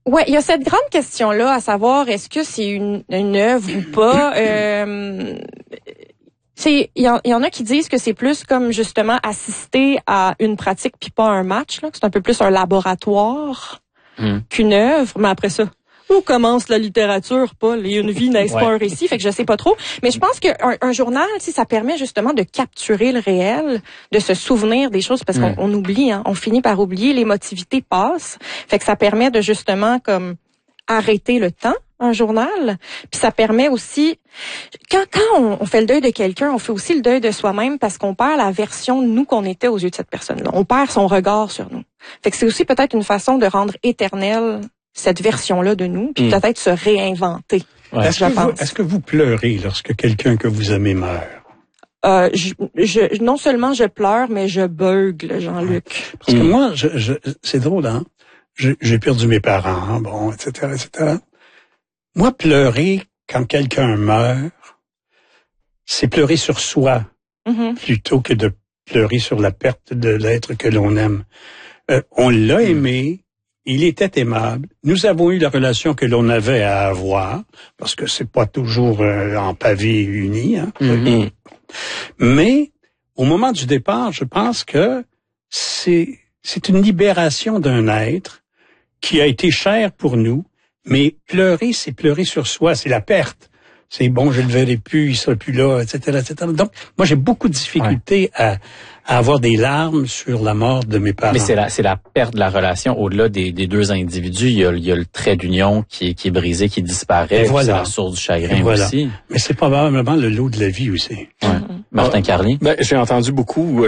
Ouais, il y a cette grande question-là, à savoir est-ce que c'est une œuvre ou pas. Il y en a qui disent que c'est plus comme justement assister à une pratique puis pas un match, là, que c'est un peu plus un laboratoire qu'une œuvre. Mais après ça, où commence la littérature, Paul? Et une vie n'est-ce pas un récit? Fait que je sais pas trop. Mais je pense qu'un journal, ça permet justement de capturer le réel, de se souvenir des choses, parce qu'on oublie, hein, on finit par oublier, l'émotivité passe. Fait que ça permet de justement comme arrêter le temps, un journal. Puis ça permet aussi, quand on fait le deuil de quelqu'un, on fait aussi le deuil de soi-même parce qu'on perd la version de nous qu'on était aux yeux de cette personne-là. On perd son regard sur nous. Fait que c'est aussi peut-être une façon de rendre éternelle cette version-là de nous, puis peut-être se réinventer. Ouais. Est-ce que vous pleurez lorsque quelqu'un que vous aimez meurt? Non seulement je pleure, mais je beugle, Jean-Luc. Parce que moi, c'est drôle, hein? J'ai perdu mes parents, bon, etc., etc. Moi, pleurer quand quelqu'un meurt, c'est pleurer sur soi, plutôt que de pleurer sur la perte de l'être que l'on aime. On l'a aimé. Il était aimable. Nous avons eu la relation que l'on avait à avoir, parce que c'est pas toujours en pavé uni. Hein. Mais au moment du départ, je pense que c'est une libération d'un être qui a été cher pour nous. Mais pleurer, c'est pleurer sur soi, c'est la perte. C'est bon, je le verrai plus, il sera plus là, etc., etc. Donc, moi, j'ai beaucoup de difficultés à avoir des larmes sur la mort de mes parents. Mais c'est la perte de la relation au-delà des deux individus. Il y a le trait d'union qui est brisé, qui disparaît. Et voilà. C'est la source du chagrin aussi. Mais c'est probablement le lot de la vie aussi. Ouais. Martin Carly. J'ai entendu beaucoup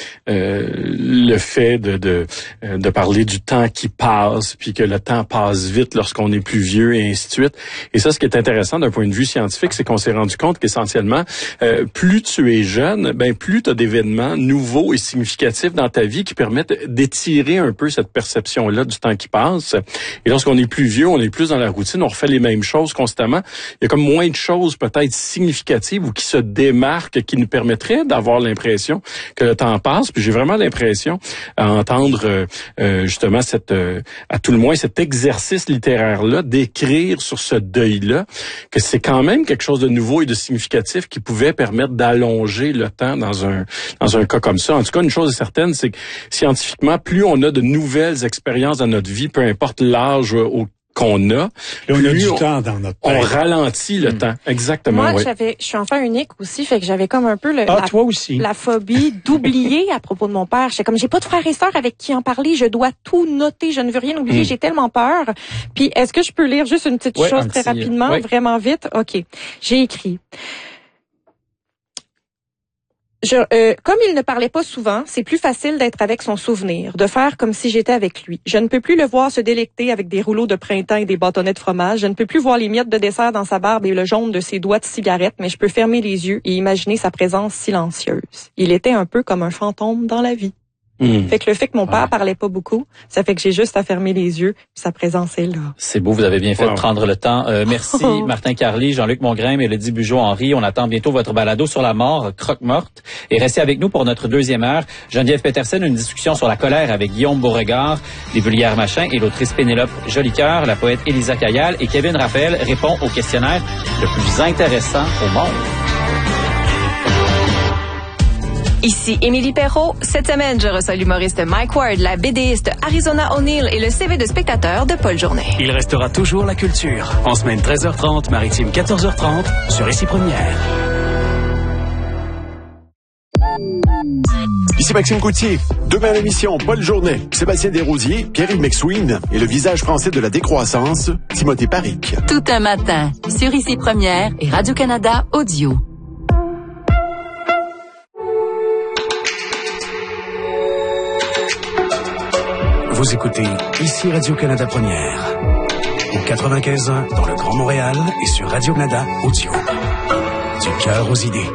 le fait de parler du temps qui passe, puis que le temps passe vite lorsqu'on est plus vieux et ainsi de suite. Et ça, ce qui est intéressant d'un point de vue scientifique, c'est qu'on s'est rendu compte qu'essentiellement, plus tu es jeune, plus tu as d'événements nouveaux et significatifs dans ta vie qui permettent d'étirer un peu cette perception-là du temps qui passe. Et lorsqu'on est plus vieux, on est plus dans la routine, on refait les mêmes choses constamment. Il y a comme moins de choses peut-être significatives ou qui se démarquent, qui nous permettraient d'avoir l'impression que le temps passe. Puis j'ai vraiment l'impression à entendre justement à tout le moins cet exercice littéraire-là, d'écrire sur ce deuil-là, que c'est quand même quelque chose de nouveau et de significatif qui pouvait permettre d'allonger le temps dans un cas comme ça. En tout cas, une chose est certaine, c'est que scientifiquement, plus on a de nouvelles expériences dans notre vie, peu importe l'âge qu'on a, on a du temps dans notre tête. On ralentit le temps. Exactement. Moi, je suis enfant unique aussi, fait que j'avais comme un peu toi aussi. La phobie d'oublier à propos de mon père. J'étais comme, j'ai pas de frères et sœurs avec qui en parler, je dois tout noter, je ne veux rien oublier, j'ai tellement peur. Puis, est-ce que je peux lire juste une petite chose très rapidement, vraiment vite? OK. J'ai écrit. Comme il ne parlait pas souvent, c'est plus facile d'être avec son souvenir, de faire comme si j'étais avec lui. Je ne peux plus le voir se délecter avec des rouleaux de printemps et des bâtonnets de fromage. Je ne peux plus voir les miettes de dessert dans sa barbe et le jaune de ses doigts de cigarette, mais je peux fermer les yeux et imaginer sa présence silencieuse. Il était un peu comme un fantôme dans la vie. Fait que le fait que mon père parlait pas beaucoup, ça fait que j'ai juste à fermer les yeux, puis sa présence est là. C'est beau, vous avez bien fait de prendre le temps. Merci Martin Carly, Jean-Luc Mongrain, Mélodie Bugeaud-Henry. On attend bientôt votre balado sur la mort, Croque-morte. Et restez avec nous pour notre deuxième heure. Geneviève Petersen, une discussion sur la colère avec Guillaume Beauregard, les vulgaires machins et l'autrice Pénélope Jolicoeur, la poète Élisa Caillal et Kevin Raphaël répond au questionnaire le plus intéressant au monde. Ici Émilie Perrault. Cette semaine, je reçois l'humoriste Mike Ward, la BDiste Arizona O'Neill et le CV de spectateur de Paul Journet. Il restera toujours la culture. En semaine 13h30, maritime 14h30, sur Ici Première. Ici Maxime Coutier. Demain à l'émission, Paul Journet, Sébastien Desrosiers, Pierre-Yves McSween et le visage français de la décroissance, Timothée Paric. Tout un matin, sur Ici Première et Radio-Canada Audio. Vous écoutez Ici Radio-Canada Première. Au 95.1 dans le Grand Montréal et sur Radio-Canada Audio. Du cœur aux idées.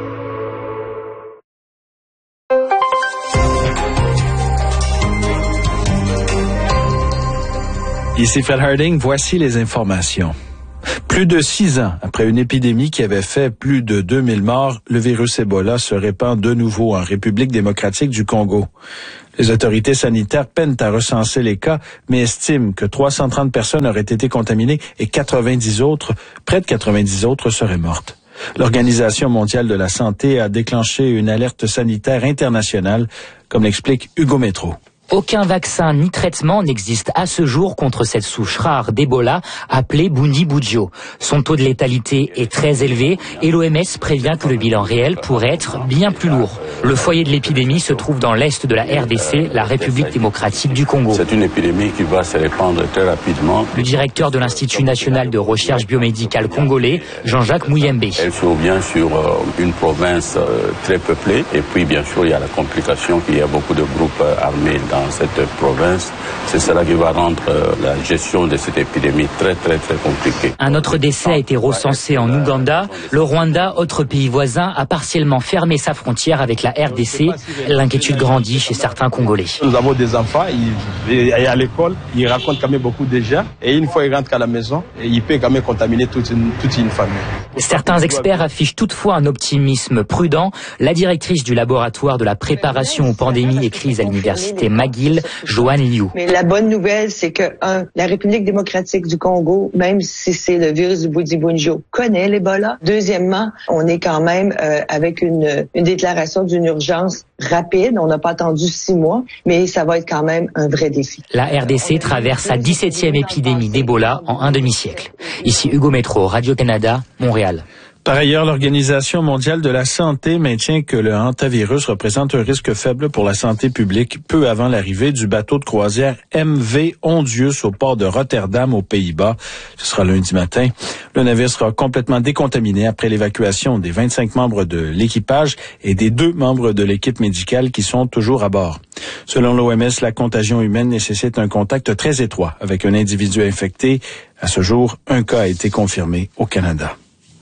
Ici Fred Harding, voici les informations. Plus de 6 ans après une épidémie qui avait fait plus de 2000 morts, le virus Ebola se répand de nouveau en République démocratique du Congo. Les autorités sanitaires peinent à recenser les cas, mais estiment que 330 personnes auraient été contaminées et près de 90 autres seraient mortes. L'Organisation mondiale de la santé a déclenché une alerte sanitaire internationale, comme l'explique Hugo Métro. Aucun vaccin ni traitement n'existe à ce jour contre cette souche rare d'Ebola appelée Bundibugyo. Son taux de létalité est très élevé et l'OMS prévient que le bilan réel pourrait être bien plus lourd. Le foyer de l'épidémie se trouve dans l'est de la RDC, la République démocratique du Congo. C'est une épidémie qui va se répandre très rapidement. Le directeur de l'Institut national de recherche biomédicale congolais, Jean-Jacques Mouyembe. Elle survient sur une province très peuplée et puis bien sûr il y a la complication qu'il y a beaucoup de groupes armés dans cette province. C'est cela qui va rendre la gestion de cette épidémie très compliquée. Un autre décès a été recensé en Ouganda. Le Rwanda, autre pays voisin, a partiellement fermé sa frontière avec la RDC. L'inquiétude grandit chez certains Congolais. Nous avons des enfants, ils à l'école, ils racontent quand même beaucoup déjà. Et une fois ils rentrent à la maison, ils peuvent quand même contaminer toute une famille. Certains experts affichent toutefois un optimisme prudent. La directrice du laboratoire de la préparation aux pandémies et crises à l'université McGill, Joanne Liu. Mais la bonne nouvelle, c'est que, la République démocratique du Congo, même si c'est le virus du Bundibugyo, connaît l'Ebola. Deuxièmement, on est quand même avec une déclaration d'une urgence rapide. On n'a pas attendu 6 mois, mais ça va être quand même un vrai défi. La RDC traverse sa 17e épidémie d'Ebola en un demi-siècle. Ici Hugo Métro, Radio-Canada, Montréal. Par ailleurs, l'Organisation mondiale de la santé maintient que le hantavirus représente un risque faible pour la santé publique peu avant l'arrivée du bateau de croisière MV Ondius au port de Rotterdam aux Pays-Bas. Ce sera lundi matin. Le navire sera complètement décontaminé après l'évacuation des 25 membres de l'équipage et des 2 membres de l'équipe médicale qui sont toujours à bord. Selon l'OMS, la contagion humaine nécessite un contact très étroit avec un individu infecté. À ce jour, un cas a été confirmé au Canada.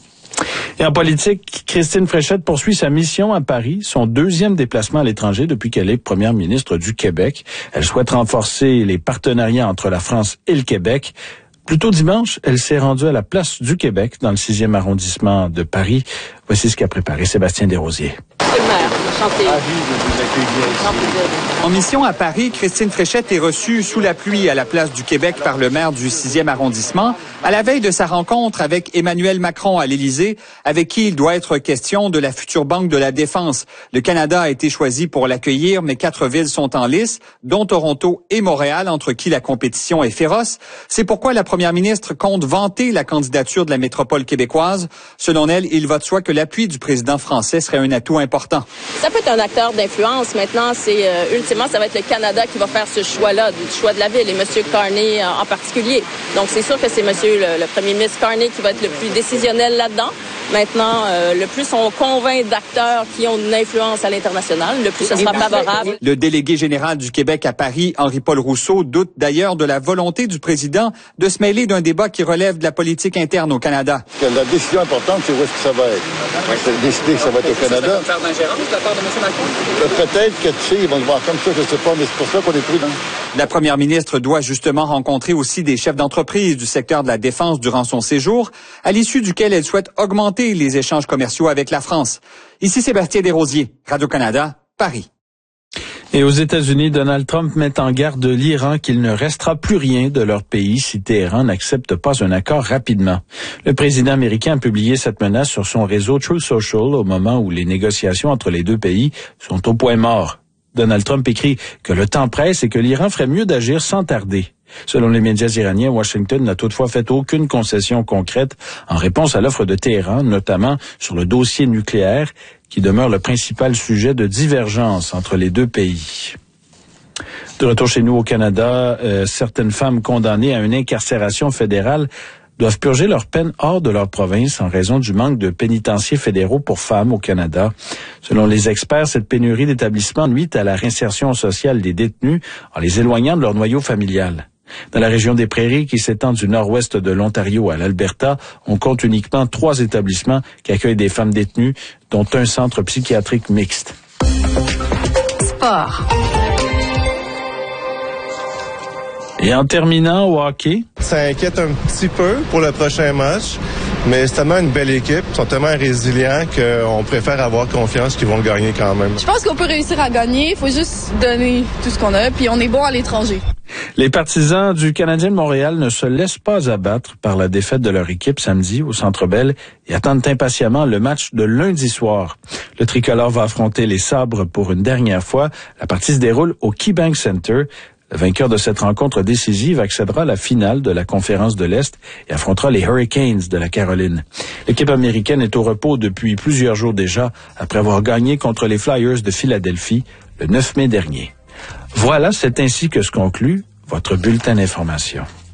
Et en politique, Christine Fréchette poursuit sa mission à Paris, son 2e déplacement à l'étranger depuis qu'elle est première ministre du Québec. Elle souhaite renforcer les partenariats entre la France et le Québec. Plus tôt dimanche, elle s'est rendue à la Place du Québec, dans le 6e arrondissement de Paris. Voici ce qu'a préparé Sébastien Desrosiers. En mission à Paris, Christine Fréchette est reçue sous la pluie à la Place du Québec par le maire du 6e arrondissement, à la veille de sa rencontre avec Emmanuel Macron à l'Élysée, avec qui il doit être question de la future Banque de la Défense. Le Canada a été choisi pour l'accueillir, mais 4 villes sont en lice, dont Toronto et Montréal, entre qui la compétition est féroce. C'est pourquoi la première ministre compte vanter la candidature de la métropole québécoise. Selon elle, il va de soi que l'appui du président français serait un atout important. Ça peut être un acteur d'influence. Maintenant, ultimement, ça va être le Canada qui va faire ce choix-là, du choix de la ville, et M. Carney en particulier. Donc, c'est sûr que c'est M. le premier ministre Carney qui va être le plus décisionnel là-dedans. Maintenant, le plus on convainc d'acteurs qui ont une influence à l'international, le plus ce sera favorable. Le délégué général du Québec à Paris, Henri-Paul Rousseau, doute d'ailleurs de la volonté du président de se mêler d'un débat qui relève de la politique interne au Canada. La décision importante, c'est où est-ce que ça va être. C'est décidé que ça va être au Canada. Faire d'ingérence de la part de M. Macron? Peut-être que, tu sais, ils vont se voir comme ça, je ne sais pas, mais c'est pour ça qu'on est prudent. La première ministre doit justement rencontrer aussi des chefs d'entreprise du secteur de la défense durant son séjour, à l'issue duquel elle souhaite augmenter les échanges commerciaux avec la France. Ici Sébastien Desrosiers, Radio-Canada, Paris. Et aux États-Unis, Donald Trump met en garde l'Iran qu'il ne restera plus rien de leur pays si Téhéran n'accepte pas un accord rapidement. Le président américain a publié cette menace sur son réseau Truth Social au moment où les négociations entre les 2 pays sont au point mort. Donald Trump écrit que le temps presse et que l'Iran ferait mieux d'agir sans tarder. Selon les médias iraniens, Washington n'a toutefois fait aucune concession concrète en réponse à l'offre de Téhéran, notamment sur le dossier nucléaire, qui demeure le principal sujet de divergence entre les 2 pays. De retour chez nous au Canada, certaines femmes condamnées à une incarcération fédérale doivent purger leur peine hors de leur province en raison du manque de pénitenciers fédéraux pour femmes au Canada. Selon les experts, cette pénurie d'établissements nuit à la réinsertion sociale des détenus en les éloignant de leur noyau familial. Dans la région des Prairies, qui s'étend du nord-ouest de l'Ontario à l'Alberta, on compte uniquement 3 établissements qui accueillent des femmes détenues, dont un centre psychiatrique mixte. Sport. Et en terminant au hockey, ça inquiète un petit peu pour le prochain match, Mais c'est tellement une belle équipe, ils sont tellement résilients qu'on préfère avoir confiance qu'ils vont le gagner quand même. Je pense qu'on peut réussir à gagner, il faut juste donner tout ce qu'on a, puis on est bon à l'étranger. Les partisans du Canadien de Montréal ne se laissent pas abattre par la défaite de leur équipe samedi au Centre Bell et attendent impatiemment le match de lundi soir. Le tricolore va affronter les Sabres pour une dernière fois. La partie se déroule au KeyBank Center. Le vainqueur de cette rencontre décisive accédera à la finale de la Conférence de l'Est et affrontera les Hurricanes de la Caroline. L'équipe américaine est au repos depuis plusieurs jours déjà, après avoir gagné contre les Flyers de Philadelphie le 9 mai dernier. Voilà, c'est ainsi que se conclut votre bulletin d'information.